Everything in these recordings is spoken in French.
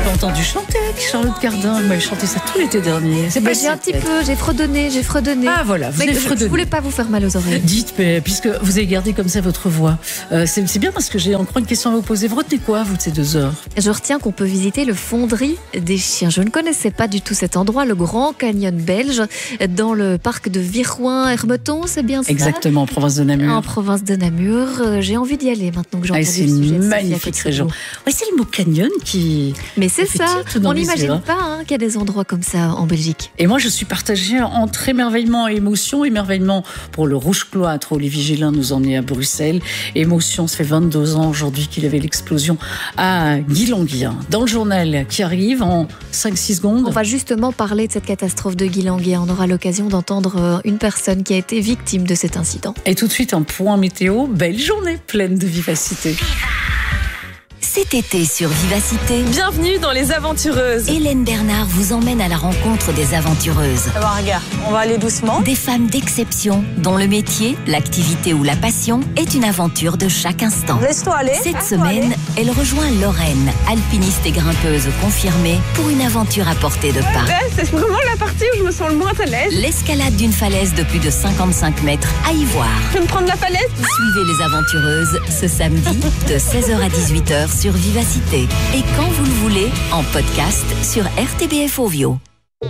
pas entendu chanter avec Charlotte Cardin. Moi, j'ai chanté ça tout l'été dernier. C'est pas J'ai un petit peu, j'ai fredonné. Ah voilà, vous avez fredonné. Je voulais pas vous faire mal aux oreilles. Dites, mais puisque vous avez gardé comme ça votre voix, c'est bien parce que j'ai encore une question à vous poser. Vous retenez quoi, vous, de ces 2 heures? Je retiens qu'on peut visiter le Fonderie des chiens. Je ne connaissais pas du tout cet endroit, le Grand Canyon belge, dans le parc de Viroin-Hermeton, c'est bien ça? Exactement, en province de Namur. En province de Namur. J'ai envie d'y aller maintenant que j'ai entendu C'est le sujet. une magnifique région. Oui, c'est le mot canyon qui... Mais c'est ça, on n'imagine yeux, pas qu'il y a des endroits comme ça en Belgique. Et moi, je suis partagée entre émerveillement et émotion. Émerveillement pour le Rouge Cloître. Olivier Gélin nous emmenait à Bruxelles. Émotion, ça fait 22 ans aujourd'hui qu'il avait l'explosion à Guilanguien. Dans le journal qui arrive en 5-6 secondes. On va justement parler de cette catastrophe de Guilanguien. On aura l'occasion d'entendre une personne qui a été victime de cet incident. Et tout de suite, un point météo. Belle journée pleine de vivacité. Cet été sur Vivacité, Bienvenue dans Les Aventureuses. Hélène Bernard vous emmène à la rencontre des aventureuses. Regarde, on va aller doucement. Des femmes d'exception dont le métier, l'activité ou la passion est une aventure de chaque instant. Laisse-toi aller. Cette semaine, elle rejoint Lorraine, alpiniste et grimpeuse confirmée pour une aventure à portée de pas. C'est vraiment la partie où je me sens le moins à l'aise. L'escalade d'une falaise de plus de 55 mètres à y voir. Je vais me prendre la falaise. Suivez Les Aventureuses ce samedi de 16h à 18h sur Vivacité. Et quand vous le voulez, en podcast sur RTBF Ovio.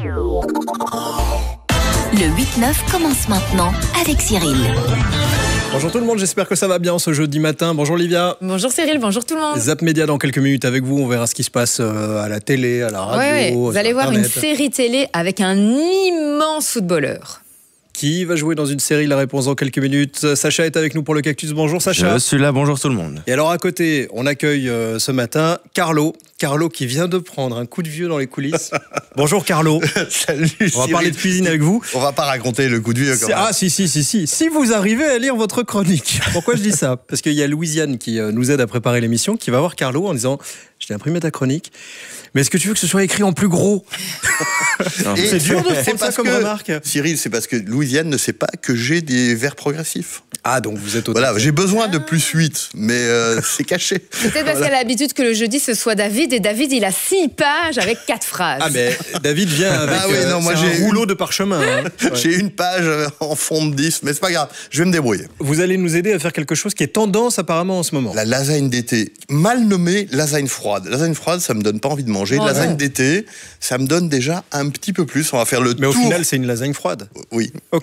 Le 8-9 commence maintenant avec Cyril. Bonjour tout le monde, j'espère que ça va bien ce jeudi matin. Bonjour Livia. Bonjour Cyril, bonjour tout le monde. Zap Média dans quelques minutes avec vous, on verra ce qui se passe à la télé, à la radio. Vous allez voir une série télé avec un immense footballeur. Qui va jouer dans une série? La réponse dans quelques minutes. Sacha est avec nous pour le Cactus. Bonjour Sacha. Je suis là, bonjour tout le monde. Et alors à côté, on accueille ce matin Carlo. Carlo qui vient de prendre un coup de vieux dans les coulisses. Bonjour Carlo. Salut. On va parler de cuisine avec vous. On va pas raconter le coup de vieux quand même. Ah si. Si vous arrivez à lire votre chronique. Pourquoi je dis ça? Parce qu'il y a Louisiane qui nous aide à préparer l'émission, qui va voir Carlo en disant: je t'ai imprimé ta chronique, mais est-ce que tu veux que ce soit écrit en plus gros? C'est dur de prendre ça comme remarque. Cyril, c'est parce que Louisiane ne sait pas que j'ai des vers progressifs. Ah, donc vous êtes au Voilà, j'ai besoin de plus 8, mais c'est caché. Peut-être parce qu'elle a l'habitude que le jeudi ce soit David, et David il a 6 pages avec 4 phrases. Ah, mais David vient avec un rouleau de parchemin. Hein. Ouais. J'ai une page en fond de 10, mais c'est pas grave, je vais me débrouiller. Vous allez nous aider à faire quelque chose qui est tendance apparemment en ce moment. La lasagne d'été, mal nommée lasagne froide. Lasagne froide, ça me donne pas envie de manger. Lasagne d'été, ça me donne déjà un petit peu plus. On va faire le tour. Mais au final, c'est une lasagne froide. Oui. Ok.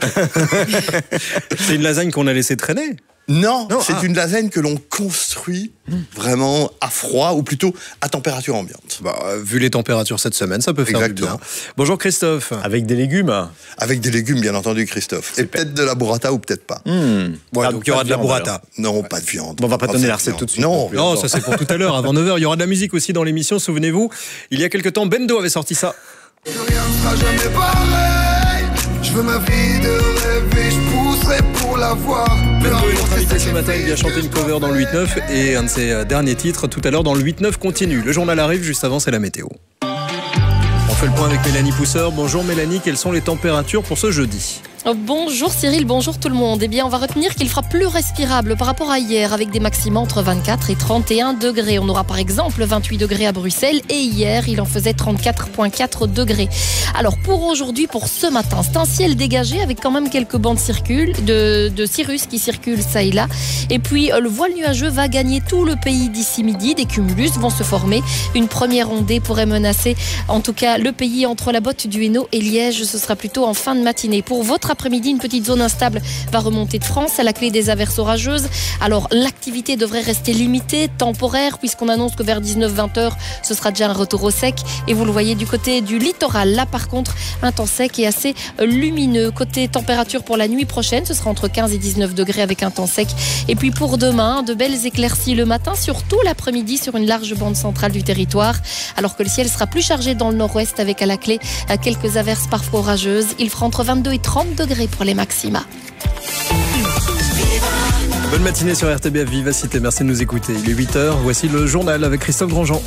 C'est une lasagne qu'on a laissé traîner. Non, c'est une lasagne que l'on construit vraiment à froid, ou plutôt à température ambiante. Bah, vu les températures cette semaine, ça peut faire Exactement. du bien. Bonjour Christophe. Avec des légumes. Avec des légumes, bien entendu, Christophe. Et peut-être de la burrata ou peut-être pas. Ouais, donc il y aura de la burrata. Non, pas de viande. Bon, on va pas donner la recette tout de suite. Non, ça c'est pour tout à l'heure, avant 9h. Il y aura de la musique aussi dans l'émission, souvenez-vous. Il y a quelques temps, Bendo avait sorti ça. Rien ne sera jamais pareil. Je veux ma vie de rêve et je pousserai pour l'avoir. Bendo est notre invité ce matin, il vient chanter une cover dans le 8-9 et un de ses derniers titres tout à l'heure dans le 8-9 continue. Le journal arrive, juste avant c'est la météo. On fait le point avec Mélanie Pousseur. Bonjour Mélanie, quelles sont les températures pour ce jeudi ? Bonjour Cyril, bonjour tout le monde. Eh bien, on va retenir qu'il fera plus respirable par rapport à hier, avec des maximums entre 24 et 31 degrés. On aura par exemple 28 degrés à Bruxelles et hier, il en faisait 34,4 degrés. Alors pour aujourd'hui, pour ce matin, c'est un ciel dégagé avec quand même quelques bancs de cirrus qui circulent ça et là. Et puis le voile nuageux va gagner tout le pays d'ici midi. Des cumulus vont se former. Une première ondée pourrait menacer en tout cas le pays entre la botte du Hainaut et Liège. Ce sera plutôt en fin de matinée. Pour votre après-midi, une petite zone instable va remonter de France à la clé des averses orageuses. Alors l'activité devrait rester limitée, temporaire, puisqu'on annonce que vers 19-20 heures, ce sera déjà un retour au sec. Et vous le voyez du côté du littoral. Là par contre, un temps sec et assez lumineux. Côté température pour la nuit prochaine, ce sera entre 15 et 19 degrés avec un temps sec. Et puis pour demain, de belles éclaircies le matin, surtout l'après-midi sur une large bande centrale du territoire. Alors que le ciel sera plus chargé dans le nord-ouest avec à la clé quelques averses parfois orageuses. Il fera entre 22 et 30 degrés pour les maxima. Bonne matinée sur RTBF Vivacité, merci de nous écouter. Il est 8h, voici le journal avec Christophe Grandjean.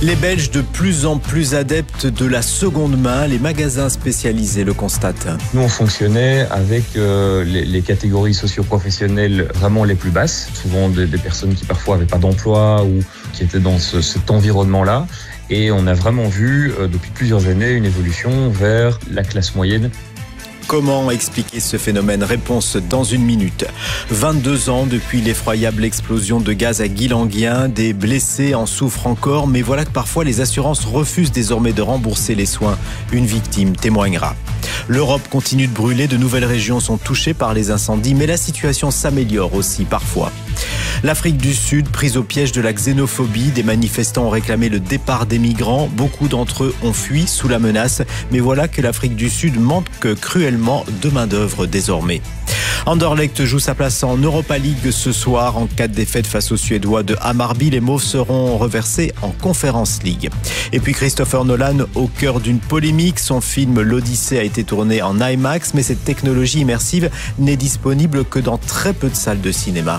Les Belges de plus en plus adeptes de la seconde main, les magasins spécialisés le constatent. Nous, on fonctionnait avec les catégories socio-professionnelles vraiment les plus basses, souvent des personnes qui parfois n'avaient pas d'emploi ou qui étaient dans cet environnement-là. Et on a vraiment vu depuis plusieurs années une évolution vers la classe moyenne. Comment expliquer ce phénomène ? Réponse dans une minute. 22 ans depuis l'effroyable explosion de gaz à Guilanguien. Des blessés en souffrent encore, mais voilà que parfois les assurances refusent désormais de rembourser les soins. Une victime témoignera. L'Europe continue de brûler, de nouvelles régions sont touchées par les incendies, mais la situation s'améliore aussi parfois. L'Afrique du Sud, prise au piège de la xénophobie, des manifestants ont réclamé le départ des migrants. Beaucoup d'entre eux ont fui sous la menace, mais voilà que l'Afrique du Sud manque cruellement de main-d'œuvre désormais. Anderlecht joue sa place en Europa League ce soir. En cas de défaite face aux Suédois de Hammarby, les Mauves seront reversés en Conference League. Et puis Christopher Nolan au cœur d'une polémique. Son film L'Odyssée a été tourné en IMAX, mais cette technologie immersive n'est disponible que dans très peu de salles de cinéma.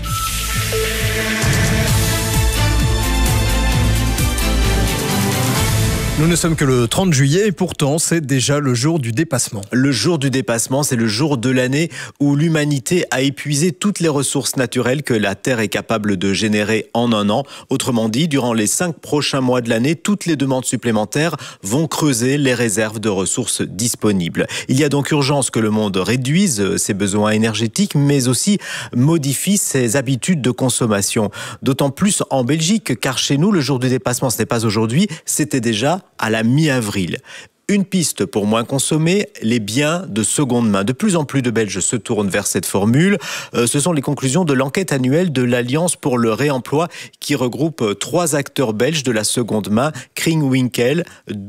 Nous ne sommes que le 30 juillet et pourtant c'est déjà le jour du dépassement. Le jour du dépassement, c'est le jour de l'année où l'humanité a épuisé toutes les ressources naturelles que la Terre est capable de générer en un an. Autrement dit, durant les 5 prochains mois de l'année, toutes les demandes supplémentaires vont creuser les réserves de ressources disponibles. Il y a donc urgence que le monde réduise ses besoins énergétiques, mais aussi modifie ses habitudes de consommation. D'autant plus en Belgique, car chez nous, le jour du dépassement, ce n'est pas aujourd'hui, c'était déjà à la mi-avril. Une piste pour moins consommer, les biens de seconde main. De plus en plus de Belges se tournent vers cette formule. Ce sont les conclusions de l'enquête annuelle de l'Alliance pour le réemploi qui regroupe 3 acteurs belges de la seconde main, Kringwinkel,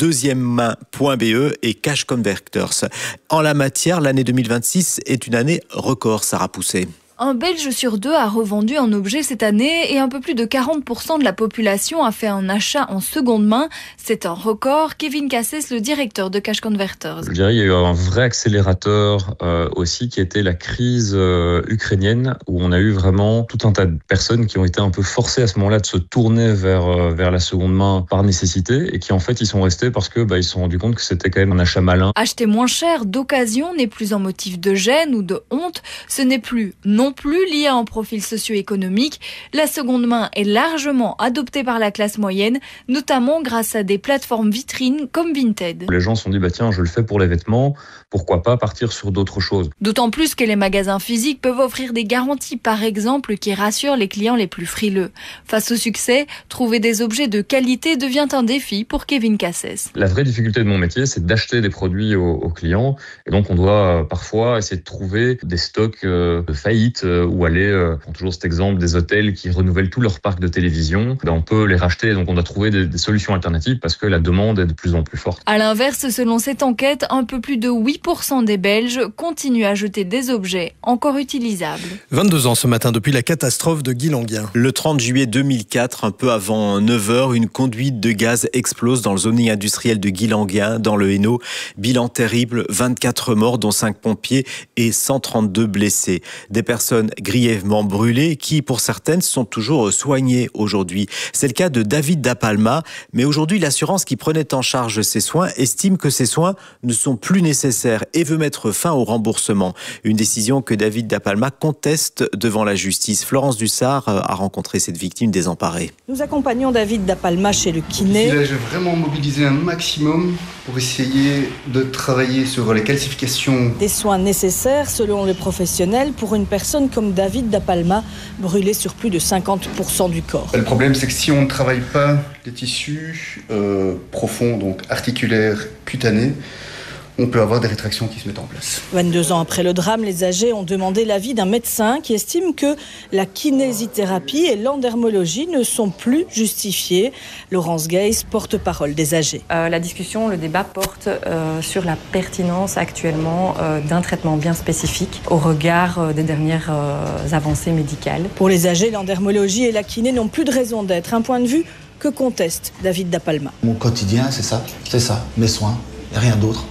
deuxième-main.be et Cash Converters. En la matière, l'année 2026 est une année record, Sarah Pousset. Un Belge sur 2 a revendu un objet cette année et un peu plus de 40% de la population a fait un achat en seconde main. C'est un record. Kevin Cassès, le directeur de Cash Converters. Je dirais il y a eu un vrai accélérateur aussi qui était la crise ukrainienne où on a eu vraiment tout un tas de personnes qui ont été un peu forcées à ce moment-là de se tourner vers la seconde main par nécessité et qui en fait ils sont restés parce que ils se sont rendus compte que c'était quand même un achat malin. Acheter moins cher d'occasion n'est plus un motif de gêne ou de honte. Ce n'est plus non plus lié à un profil socio-économique. La seconde main est largement adoptée par la classe moyenne, notamment grâce à des plateformes vitrines comme Vinted. Les gens se sont dit, tiens, je le fais pour les vêtements, pourquoi pas partir sur d'autres choses. D'autant plus que les magasins physiques peuvent offrir des garanties, par exemple, qui rassurent les clients les plus frileux. Face au succès, trouver des objets de qualité devient un défi pour Kevin Cassès. La vraie difficulté de mon métier, c'est d'acheter des produits aux clients. Et donc, on doit parfois essayer de trouver des stocks de faillite ou aller, prends toujours cet exemple, des hôtels qui renouvellent tout leur parc de télévision. On peut les racheter, donc on doit trouver des solutions alternatives parce que la demande est de plus en plus forte. À l'inverse, selon cette enquête, un peu plus de 8% des Belges continuent à jeter des objets encore utilisables. 22 ans ce matin depuis la catastrophe de Guilanguien. Le 30 juillet 2004, un peu avant 9h, une conduite de gaz explose dans le zoning industriel de Guilanguien, dans le Hainaut. Bilan terrible, 24 morts, dont 5 pompiers et 132 blessés. Des personnes grièvement brûlées qui, pour certaines, sont toujours soignées aujourd'hui. C'est le cas de David Dapalma, mais aujourd'hui, l'assurance qui prenait en charge ces soins estime que ces soins ne sont plus nécessaires et veut mettre fin au remboursement. Une décision que David Dapalma conteste devant la justice. Florence Dussard a rencontré cette victime désemparée. Nous accompagnons David Dapalma chez le kiné. Là, j'ai vraiment mobilisé un maximum pour essayer de travailler sur les qualifications. Des soins nécessaires, selon le professionnel, pour une personne comme David Dapalma, brûlé sur plus de 50% du corps. Le problème, c'est que si on ne travaille pas les tissus profonds, donc articulaires, cutanés, on peut avoir des rétractions qui se mettent en place. 22 ans après le drame, les âgés ont demandé l'avis d'un médecin qui estime que la kinésithérapie et l'endermologie ne sont plus justifiées. Laurence Geiss, porte-parole des âgés. La discussion, le débat porte sur la pertinence actuellement d'un traitement bien spécifique au regard des dernières avancées médicales. Pour les âgés, l'endermologie et la kiné n'ont plus de raison d'être. Un point de vue que conteste David Dapalma. Mon quotidien, c'est ça, mes soins, et rien d'autre.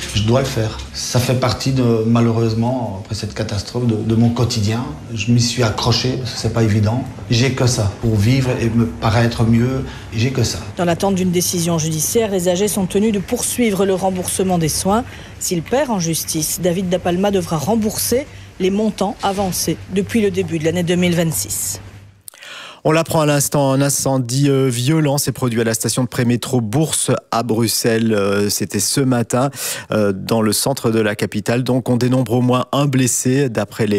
Je dois le faire. Ça fait partie, malheureusement, après cette catastrophe, de mon quotidien. Je m'y suis accroché parce que c'est pas évident. J'ai que ça pour vivre et me paraître mieux. J'ai que ça. Dans l'attente d'une décision judiciaire, les âgés sont tenus de poursuivre le remboursement des soins. S'il perd en justice, David Dapalma devra rembourser les montants avancés depuis le début de l'année 2026. On l'apprend à l'instant, un incendie violent s'est produit à la station de prémétro Bourse à Bruxelles. C'était ce matin dans le centre de la capitale. Donc on dénombre au moins un blessé d'après les